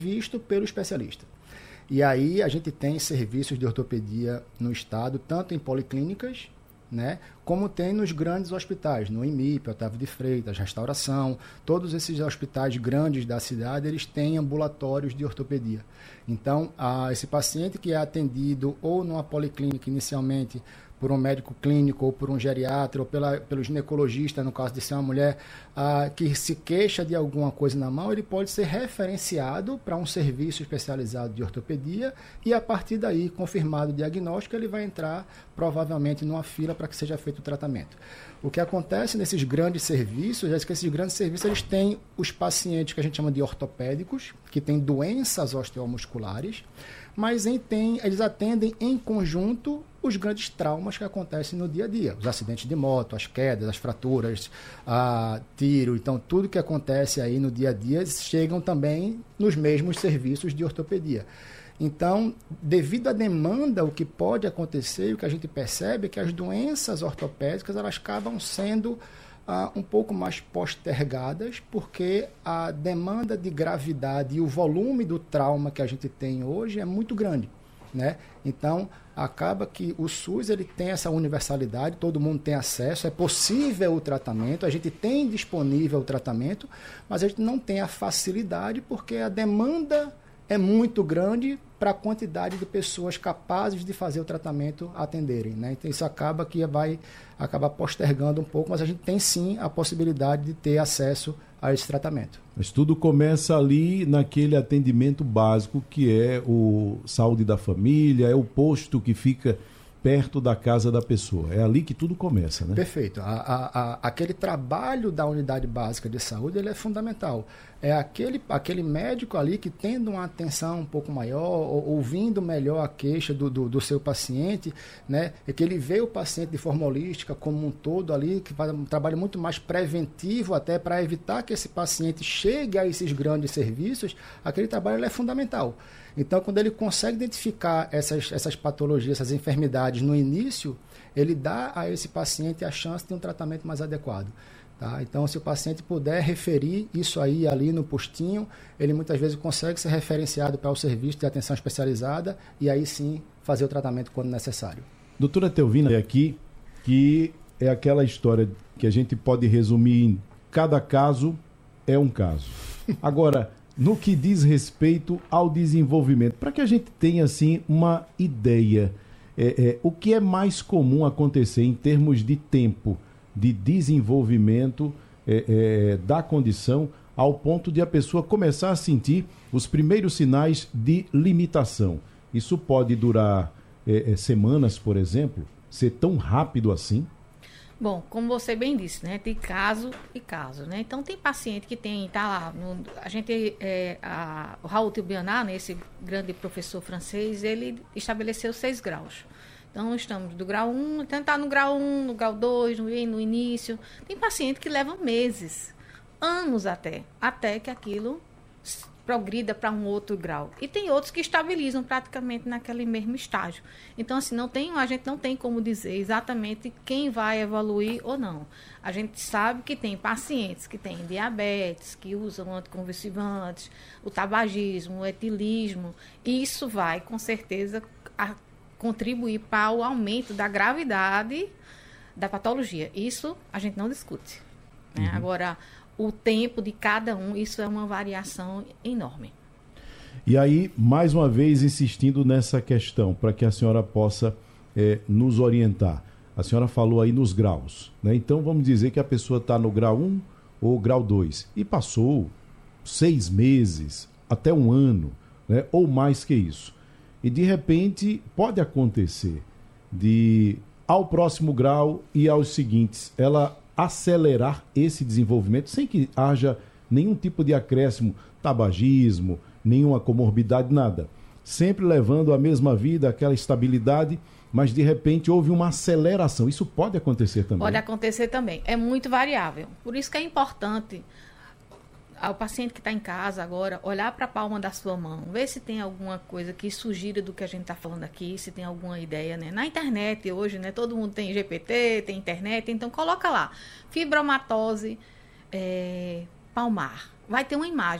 visto pelo especialista. E aí a gente tem serviços de ortopedia no estado, tanto em policlínicas, né, como tem nos grandes hospitais, no IMIP, Otávio de Freitas, Restauração, todos esses hospitais grandes da cidade, eles têm ambulatórios de ortopedia. Então, esse paciente que é atendido ou numa policlínica inicialmente por um médico clínico ou por um geriatra ou pelo ginecologista, no caso de ser uma mulher que se queixa de alguma coisa na mão, ele pode ser referenciado para um serviço especializado de ortopedia e, a partir daí, confirmado o diagnóstico, ele vai entrar provavelmente numa fila para que seja feito o tratamento. O que acontece nesses grandes serviços é que esses grandes serviços eles têm os pacientes que a gente chama de ortopédicos, que têm doenças osteomusculares, mas eles atendem em conjunto os grandes traumas que acontecem no dia a dia. Os acidentes de moto, as quedas, as fraturas, tiro. Então, tudo que acontece aí no dia a dia chegam também nos mesmos serviços de ortopedia. Então, devido à demanda, o que pode acontecer e o que a gente percebe é que as doenças ortopédicas elas acabam sendo um pouco mais postergadas, porque a demanda de gravidade e o volume do trauma que a gente tem hoje é muito grande, né? Então, acaba que o SUS ele tem essa universalidade, todo mundo tem acesso, é possível o tratamento, a gente tem disponível o tratamento, mas a gente não tem a facilidade porque a demanda é muito grande para a quantidade de pessoas capazes de fazer o tratamento atenderem, né? Então, isso acaba que vai acabar postergando um pouco, mas a gente tem sim a possibilidade de ter acesso a esse tratamento. Mas tudo começa ali naquele atendimento básico que é o saúde da família, é o posto que fica perto da casa da pessoa. É ali que tudo começa, né? Perfeito. Aquele trabalho da unidade básica de saúde ele é fundamental. É aquele médico ali que tendo uma atenção um pouco maior, ouvindo melhor a queixa do seu paciente, né? É que ele vê o paciente de forma holística como um todo ali, que faz um trabalho muito mais preventivo até para evitar que esse paciente chegue a esses grandes serviços. Aquele trabalho ele é fundamental. Então, quando ele consegue identificar essas patologias, essas enfermidades no início, ele dá a esse paciente a chance de um tratamento mais adequado. Tá? Então, se o paciente puder referir isso aí ali no postinho, ele muitas vezes consegue ser referenciado para o serviço de atenção especializada e aí sim fazer o tratamento quando necessário. Doutora Teovina, é aqui que é aquela história que a gente pode resumir em cada caso é um caso. Agora, no que diz respeito ao desenvolvimento, para que a gente tenha assim uma ideia, o que é mais comum acontecer em termos de tempo de desenvolvimento da condição ao ponto de a pessoa começar a sentir os primeiros sinais de limitação. Isso pode durar semanas, por exemplo, ser tão rápido assim? Bom, como você bem disse, né? Tem caso e caso, né? Então, tem paciente que tá lá, o Raul Tubianá, né, esse grande professor francês, ele estabeleceu 6 graus. Então, estamos do grau 1, tentar no grau 1, no grau 2, no início. Tem paciente que leva meses, anos até que aquilo progrida para um outro grau. E tem outros que estabilizam praticamente naquele mesmo estágio. Então, assim, a gente não tem como dizer exatamente quem vai evoluir ou não. A gente sabe que tem pacientes que têm diabetes, que usam anticonvulsivantes, o tabagismo, o etilismo. E isso vai, com certeza, contribuir para o aumento da gravidade da patologia. Isso a gente não discute, né? Uhum. Agora, o tempo de cada um, isso é uma variação enorme. E aí, mais uma vez, insistindo nessa questão, para que a senhora possa nos orientar. A senhora falou aí nos graus, né? Então, vamos dizer que a pessoa está no grau 1 ou grau 2 e passou 6 meses, até 1 ano, né? Ou mais que isso. E, de repente, pode acontecer de, ao próximo grau e aos seguintes, ela acelerar esse desenvolvimento sem que haja nenhum tipo de acréscimo, tabagismo, nenhuma comorbidade, nada. Sempre levando a mesma vida, aquela estabilidade, mas de repente houve uma aceleração. Isso pode acontecer também? Pode acontecer também. É muito variável. Por isso que é importante ao paciente que está em casa agora, olhar para a palma da sua mão, ver se tem alguma coisa que sugira do que a gente está falando aqui, se tem alguma ideia, né? Na internet hoje, né? Todo mundo tem GPT, tem internet, então coloca lá, fibromatose palmar. Vai ter uma imagem.